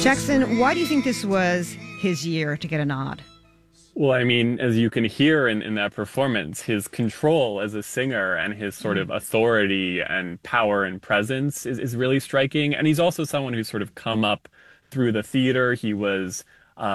Jackson, why do you think this was his year to get a nod? Well, I mean, as you can hear in that performance, his control as a singer and his sort of authority and power and presence is really striking. And he's also someone who's sort of come up through the theater. He was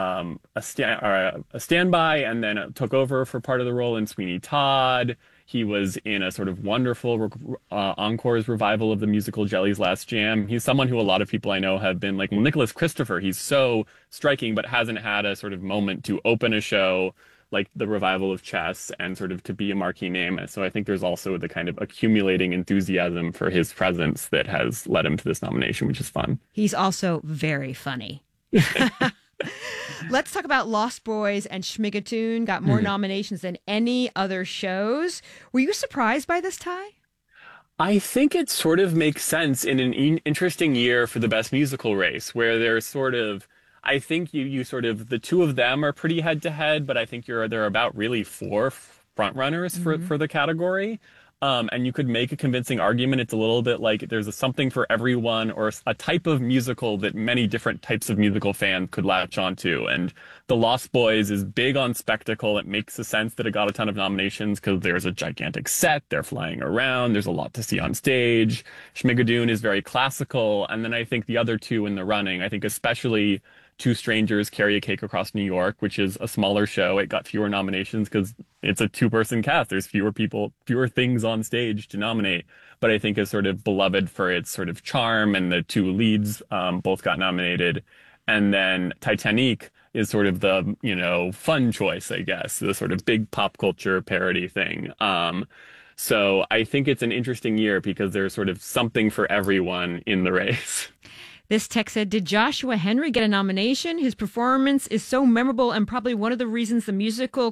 a standby and then took over for part of the role in Sweeney Todd. He was in a sort of wonderful Encore's revival of the musical Jelly's Last Jam. He's someone who a lot of people I know have been like, well, Nicholas Christopher, he's so striking, but hasn't had a sort of moment to open a show like the revival of Chess and sort of to be a marquee name. So I think there's also the kind of accumulating enthusiasm for his presence that has led him to this nomination, which is fun. He's also very funny. Let's talk about Lost Boys and Schmigadoon. Got more nominations than any other shows. Were you surprised by this tie? I think it sort of makes sense in an interesting year for the Best Musical race, where there's sort of, I think you sort of, the two of them are pretty head to head, but I think there are about really four front runners for the category. And you could make a convincing argument. It's a little bit like there's something for everyone, or a type of musical that many different types of musical fans could latch onto. And The Lost Boys is big on spectacle. It makes sense that it got a ton of nominations because there's a gigantic set. They're flying around. There's a lot to see on stage. Schmigadoon is very classical. And then I think the other two in the running, I think especially Two Strangers Carry a Cake Across New York, which is a smaller show. It got fewer nominations because it's a two-person cast. There's fewer people, fewer things on stage to nominate. But I think is sort of beloved for its sort of charm, and the two leads both got nominated. And then Titanic is sort of the, fun choice, I guess, the sort of big pop culture parody thing. So I think it's an interesting year because there's sort of something for everyone in the race. This text said, did Joshua Henry get a nomination? His performance is so memorable and probably one of the reasons the musical's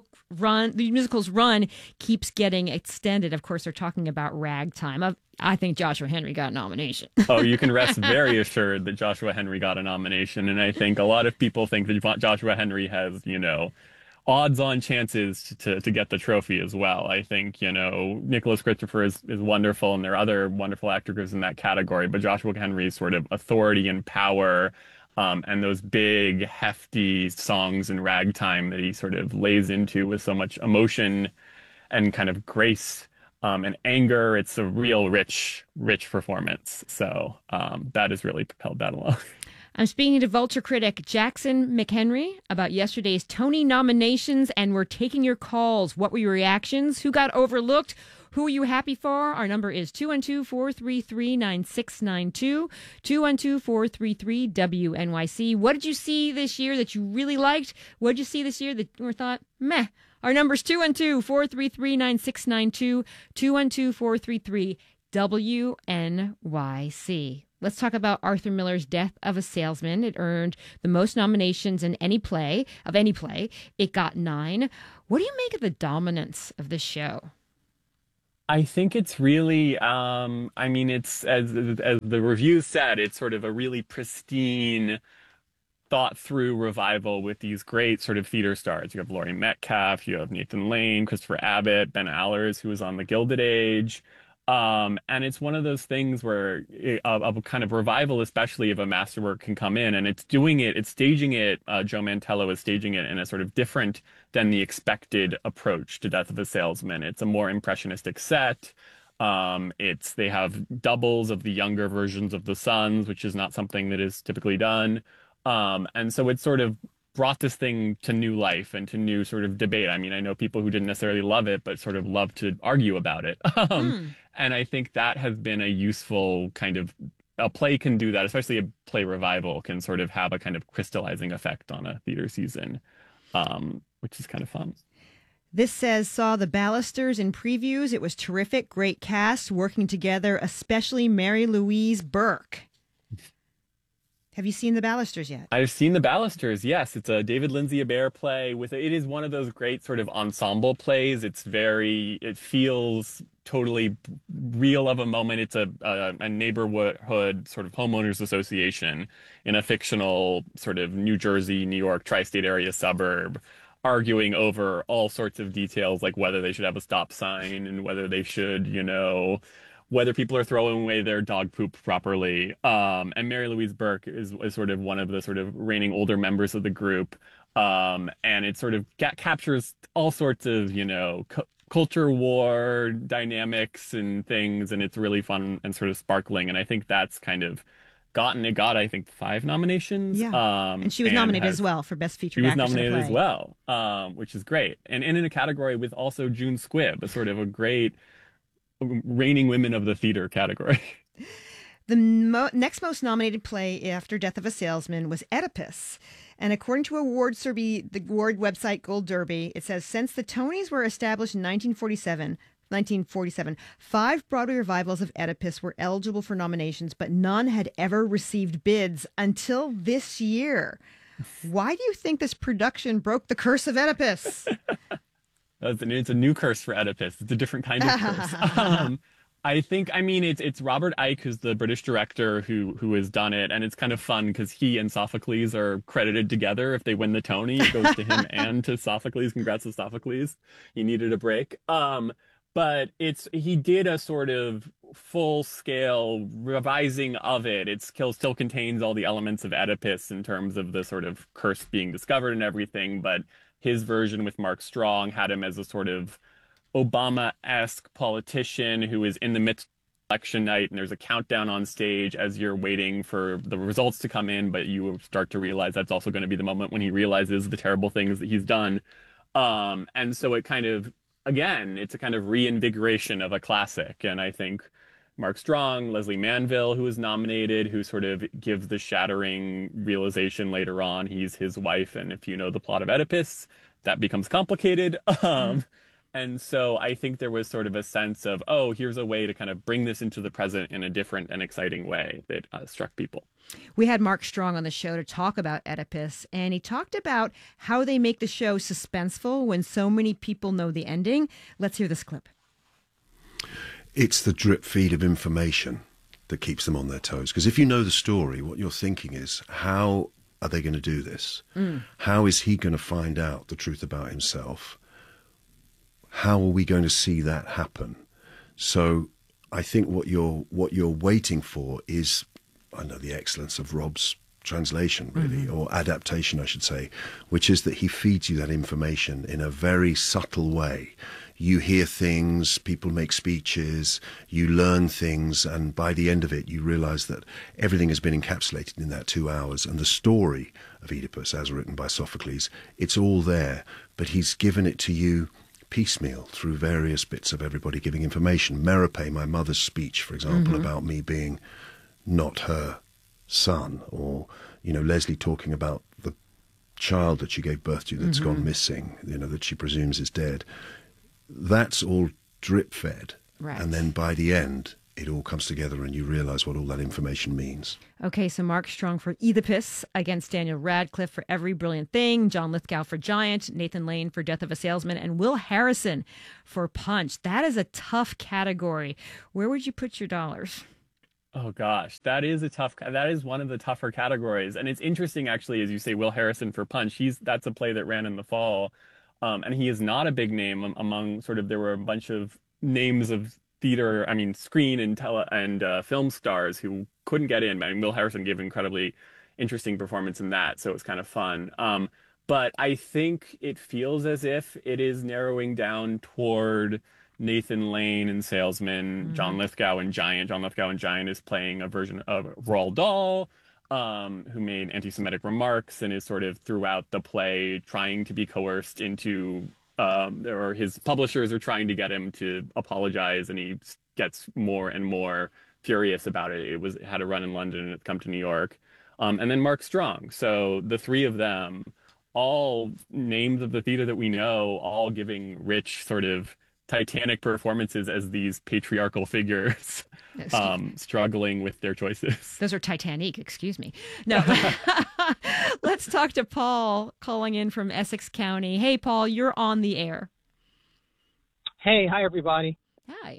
run keeps getting extended. Of course, they're talking about Ragtime. I think Joshua Henry got a nomination. Oh, you can rest very assured that Joshua Henry got a nomination. And I think a lot of people think that Joshua Henry has, odds-on chances to get the trophy as well. I think, Nicholas Christopher is wonderful, and there are other wonderful actors in that category, but Joshua Henry's sort of authority and power, and those big, hefty songs in Ragtime that he sort of lays into with so much emotion and kind of grace and anger, it's a real rich performance. So that has really propelled that along. I'm speaking to Vulture critic Jackson McHenry about yesterday's Tony nominations, and we're taking your calls. What were your reactions? Who got overlooked? Who are you happy for? Our number is 212-433-9692, 212-433-WNYC. What did you see this year that you really liked? What did you see this year that you thought, meh? Our number is 212-433-9692, 212-433-WNYC. Let's talk about Arthur Miller's Death of a Salesman. It earned the most nominations in any play. It got 9. What do you make of the dominance of this show? I think it's really, it's, as the review said, it's sort of a really pristine, thought-through revival with these great sort of theater stars. You have Laurie Metcalf, you have Nathan Lane, Christopher Abbott, Ben Allers, who was on The Gilded Age. And it's one of those things where a kind of revival, especially if a masterwork can come in, and it's staging it. Joe Mantello is staging it in a sort of different than the expected approach to Death of a Salesman. It's a more impressionistic set. They have doubles of the younger versions of the sons, which is not something that is typically done. And so it's sort of brought this thing to new life and to new sort of debate. I mean, I know people who didn't necessarily love it, but sort of love to argue about it. And I think that has been a useful kind of, a play can do that, especially a play revival can sort of have a kind of crystallizing effect on a theater season, which is kind of fun. This says, saw the Ballisters in previews. It was terrific. Great cast working together, especially Mary Louise Burke. Have you seen The Ballisters yet? I've seen The Ballisters, yes. It's a David Lindsay Abaire play. It is one of those great sort of ensemble plays. It feels totally real of a moment. It's a neighborhood sort of homeowners association in a fictional sort of New Jersey, New York, tri-state area suburb, arguing over all sorts of details, like whether they should have a stop sign and whether they should, whether people are throwing away their dog poop properly. And Mary Louise Burke is sort of one of the sort of reigning older members of the group. And it sort of captures all sorts of, culture war dynamics and things, and it's really fun and sort of sparkling. And I think that's kind of it got, I think, 5 nominations. Yeah. And she was nominated as well for Best Featured Actress. She was nominated as well, which is great. And in a category with also June Squibb, a sort of a great reigning women of the theater category. The next most nominated play after Death of a Salesman was Oedipus. And according to the award website Gold Derby, it says, since the Tonys were established in 1947, 5 Broadway revivals of Oedipus were eligible for nominations, but none had ever received bids until this year. Why do you think this production broke the curse of Oedipus? It's a new curse for Oedipus. It's a different kind of curse. I think, it's Robert Icke, who's the British director who has done it. And it's kind of fun because he and Sophocles are credited together. If they win the Tony, it goes to him and to Sophocles. Congrats to Sophocles. He needed a break. But he did a sort of full-scale revising of it. It still contains all the elements of Oedipus in terms of the sort of curse being discovered and everything. But his version with Mark Strong had him as a sort of Obama-esque politician who is in the midst of election night, and there's a countdown on stage as you're waiting for the results to come in, but you start to realize that's also going to be the moment when he realizes the terrible things that he's done. And so it kind of, again, it's a kind of reinvigoration of a classic. And I think Mark Strong, Leslie Manville, who was nominated, who sort of gives the shattering realization later on he's his wife, and if you know the plot of Oedipus, that becomes complicated. And so I think there was sort of a sense of, oh, here's a way to kind of bring this into the present in a different and exciting way that struck people. We had Mark Strong on the show to talk about Oedipus, and he talked about how they make the show suspenseful when so many people know the ending. Let's hear this clip. It's the drip feed of information that keeps them on their toes. Because if you know the story, what you're thinking is, how are they going to do this? How is he going to find out the truth about himself? How are we going to see that happen? So I think what you're waiting for is, I know, the excellence of Rob's translation, really, or adaptation, I should say, which is that he feeds you that information in a very subtle way. You hear things, people make speeches, you learn things, and by the end of it, you realize that everything has been encapsulated in that 2 hours. And the story of Oedipus, as written by Sophocles, it's all there, but he's given it to you piecemeal through various bits of everybody giving information. Merope, my mother's speech, for example, about me being not her son, or, Leslie talking about the child that she gave birth to that's gone missing, that she presumes is dead. That's all drip fed. Right. And then by the end, it all comes together and you realize what all that information means. Okay, so Mark Strong for Oedipus against Daniel Radcliffe for Every Brilliant Thing, John Lithgow for Giant, Nathan Lane for Death of a Salesman, and Will Harrison for Punch. That is a tough category. Where would you put your dollars? Oh gosh, that is one of the tougher categories. And it's interesting, actually, as you say, Will Harrison for Punch. That's a play that ran in the fall. And he is not a big name among there were a bunch of names of theater, screen and film stars who couldn't get in. Will Harrison gave an incredibly interesting performance in that, so it was kind of fun. But I think it feels as if it is narrowing down toward Nathan Lane in Salesman, John Lithgow in Giant. John Lithgow in Giant is playing a version of Roald Dahl, who made anti-Semitic remarks and is sort of throughout the play trying to be coerced into or his publishers are trying to get him to apologize, and he gets more and more furious about it. It had a run in London and it's come to New York. And then Mark Strong. So the three of them, all names of the theater that we know, all giving rich sort of titanic performances as these patriarchal figures struggling with their choices. Those are Titanic, excuse me. No. Let's talk to Paul calling in from Essex County. Hey, Paul, you're on the air. Hey, hi, everybody. Hi.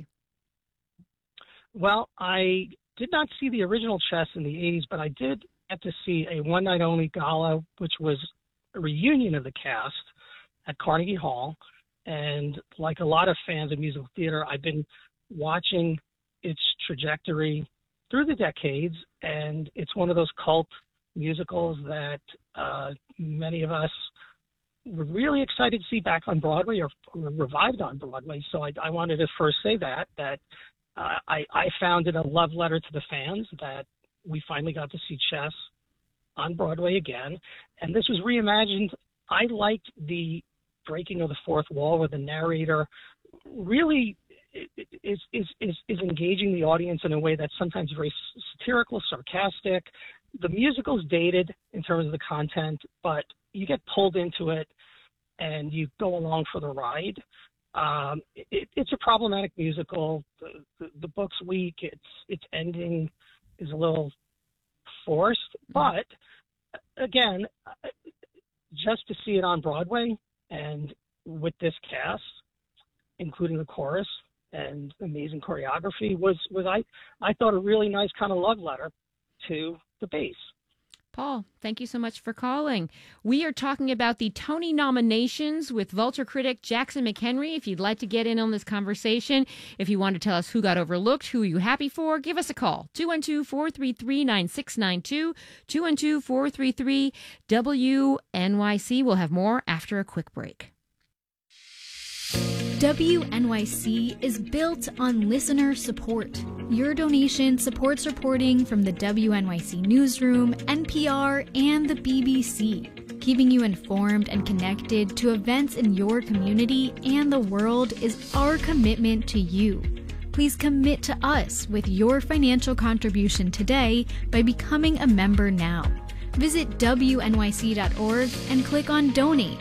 Well, I did not see the original Chess in the 80s, but I did get to see a one-night-only gala, which was a reunion of the cast at Carnegie Hall. And like a lot of fans of musical theater, I've been watching its trajectory through the decades, and it's one of those cult musicals that many of us were really excited to see back on Broadway or revived on Broadway. So I wanted to first say that I found it a love letter to the fans that we finally got to see Chess on Broadway again, and this was reimagined. I liked the breaking of the fourth wall, where the narrator really is engaging the audience in a way that's sometimes very satirical, sarcastic. The musical's dated in terms of the content, but you get pulled into it and you go along for the ride. It's a problematic musical. The book's weak. Its ending is a little forced, but again, just to see it on Broadway and with this cast, including the chorus and amazing choreography, was I thought a really nice kind of love letter to the bass. Paul, thank you so much for calling. We are talking about the Tony nominations with Vulture critic Jackson McHenry. If you'd like to get in on this conversation, if you want to tell us who got overlooked, who are you happy for, give us a call. 212-433-9692, 212-433-WNYC. We'll have more after a quick break. WNYC is built on listener support. Your donation supports reporting from the WNYC Newsroom, NPR, and the BBC. Keeping you informed and connected to events in your community and the world is our commitment to you. Please commit to us with your financial contribution today by becoming a member now. Visit WNYC.org and click on Donate.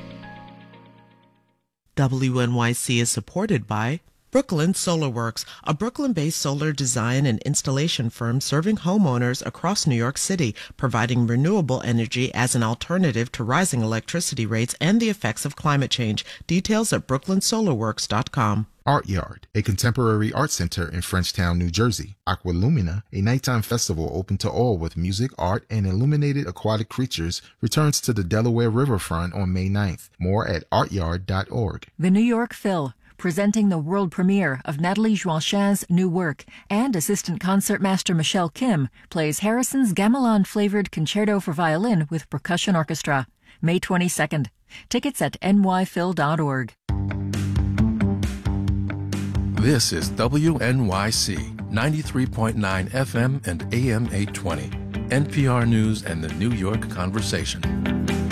WNYC is supported by Brooklyn Solar Works, a Brooklyn-based solar design and installation firm serving homeowners across New York City, providing renewable energy as an alternative to rising electricity rates and the effects of climate change. Details at brooklynsolarworks.com. Art Yard, a contemporary art center in Frenchtown, New Jersey. Aqualumina, a nighttime festival open to all with music, art, and illuminated aquatic creatures, returns to the Delaware Riverfront on May 9th. More at artyard.org. The New York Phil, presenting the world premiere of Nathalie Joachin's new work, and assistant concertmaster Michelle Kim plays Harrison's gamelan-flavored concerto for violin with percussion orchestra. May 22nd. Tickets at nyphil.org. This is WNYC 93.9 FM and AM 820, NPR News and the New York Conversation.